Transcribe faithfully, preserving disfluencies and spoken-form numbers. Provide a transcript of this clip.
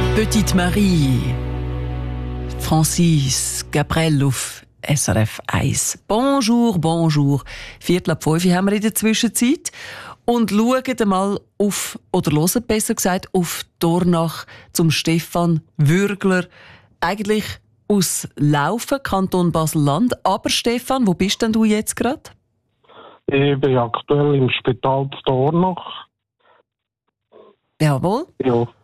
Petite Marie, Francis Gabriel auf S R F eins. Bonjour, bonjour. Viertel ab fünf haben wir in der Zwischenzeit. Und schauen mal auf, oder hören besser gesagt, auf Dornach zum Stefan Würgler. Eigentlich aus Laufen, Kanton Basel-Land. Aber Stefan, wo bist denn du jetzt gerade? Ich bin aktuell im Spital zu Dornach. Jawohl. Ja.